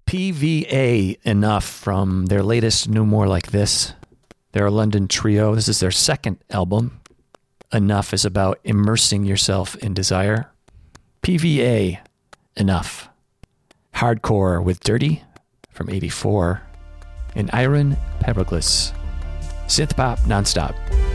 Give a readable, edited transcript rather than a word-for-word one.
PVA Enough from their latest No More Like This. They're a London trio. This is their second album. Enough is about immersing yourself in desire. PVA Enough. Hardcore with Dirty from 84. And Iron Pericles. Synth pop nonstop.